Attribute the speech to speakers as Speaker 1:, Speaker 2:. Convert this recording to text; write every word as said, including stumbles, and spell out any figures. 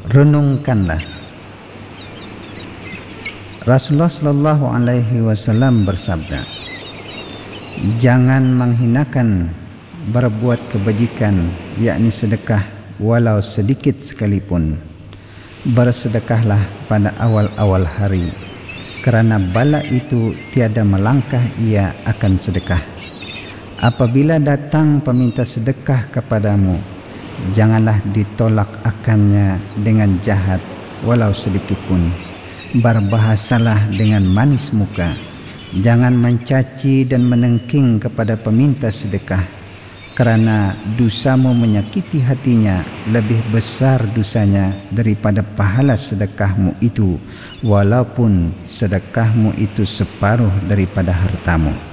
Speaker 1: renungkanlah. Rasulullah Shallallahu Alaihi Wasallam bersabda, jangan menghinakan berbuat kebajikan, yakni sedekah walau sedikit sekalipun. Bersedekahlah pada awal-awal hari, kerana bala itu tiada melangkah ia akan sedekah. Apabila datang peminta sedekah kepadamu, janganlah ditolak akannya dengan jahat walau sedikit pun. Berbahasalah dengan manis muka. Jangan mencaci dan menengking kepada peminta sedekah, kerana dosamu menyakiti hatinya lebih besar dosanya daripada pahala sedekahmu itu, walaupun sedekahmu itu separuh daripada hartamu.